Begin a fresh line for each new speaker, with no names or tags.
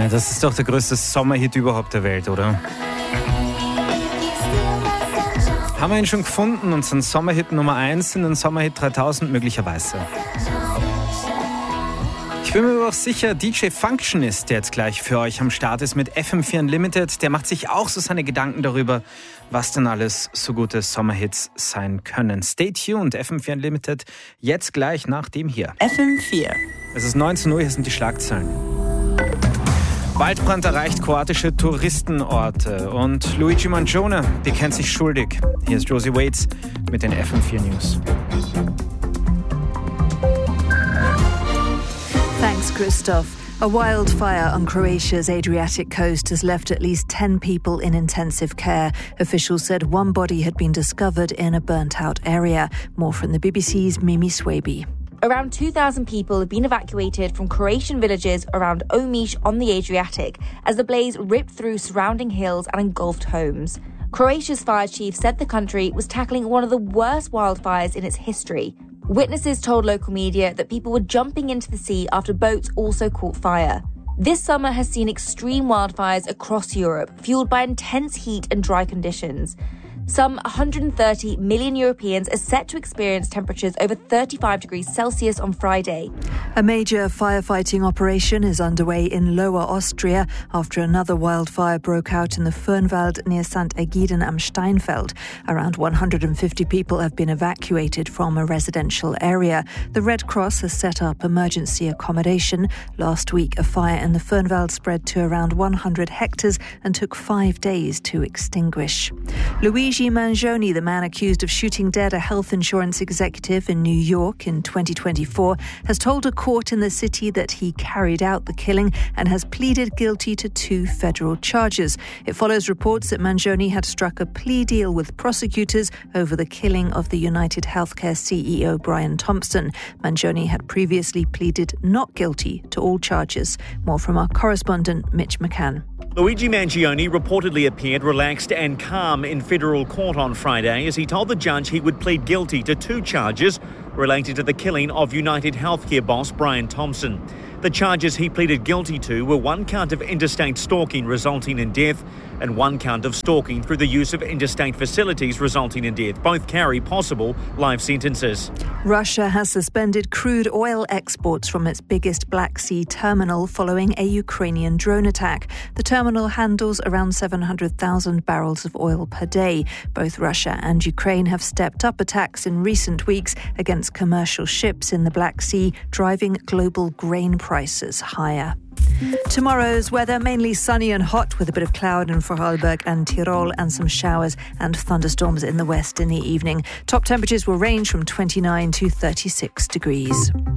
Ja, das ist doch der größte Sommerhit überhaupt der Welt, oder? Haben wir ihn schon gefunden, unseren Sommerhit Nummer 1 in den Sommerhit 3000 möglicherweise. Ich bin mir aber auch sicher, DJ Functionist, der jetzt gleich für euch am Start ist mit FM4 Unlimited, der macht sich auch so seine Gedanken darüber, was denn alles so gute Sommerhits sein können. Stay tuned, FM4 Unlimited, jetzt gleich nach dem hier.
FM4.
Es ist 19 Uhr, hier sind die Schlagzeilen. Waldbrand erreicht kroatische Touristenorte und Luigi Mangione bekennt sich schuldig. Hier ist Josie Waits mit den FM4 News.
Thanks, Christoph. A wildfire on Croatia's Adriatic coast has left at least 10 people in intensive care. Officials said one body had been discovered in a burnt-out area. More from the BBC's Mimi Swaby.
Around 2,000 people have been evacuated from Croatian villages around Omiš on the Adriatic as the blaze ripped through surrounding hills and engulfed homes. Croatia's fire chief said the country was tackling one of the worst wildfires in its history. Witnesses told local media that people were jumping into the sea after boats also caught fire. This summer has seen extreme wildfires across Europe, fueled by intense heat and dry conditions. Some 130 million Europeans are set to experience temperatures over 35 degrees Celsius on Friday.
A major firefighting operation is underway in Lower Austria after another wildfire broke out in the Fernwald near St. Egiden am Steinfeld. Around 150 people have been evacuated from a residential area. The Red Cross has set up emergency accommodation. Last week, a fire in the Fernwald spread to around 100 hectares and took 5 days to extinguish. Luigi Mangione, the man accused of shooting dead a health insurance executive in New York in 2024, has told a court in the city that he carried out the killing and has pleaded guilty to 2 federal charges. It follows reports that Mangione had struck a plea deal with prosecutors over the killing of the United Healthcare CEO Brian Thompson. Mangione had previously pleaded not guilty to all charges. More from our correspondent Mitch McCann.
Luigi Mangione reportedly appeared relaxed and calm in federal court on Friday as he told the judge he would plead guilty to 2 charges related to the killing of United Healthcare boss Brian Thompson. The charges he pleaded guilty to were 1 count of interstate stalking resulting in death and 1 count of stalking through the use of interstate facilities resulting in death. Both carry possible life sentences.
Russia has suspended crude oil exports from its biggest Black Sea terminal following a Ukrainian drone attack. The terminal handles around 700,000 barrels of oil per day. Both Russia and Ukraine have stepped up attacks in recent weeks against commercial ships in the Black Sea, driving global grain prices higher. Tomorrow's weather, mainly sunny and hot with a bit of cloud in Vorarlberg and Tyrol and some showers and thunderstorms in the west in the evening. Top temperatures will range from 29 to 36 degrees.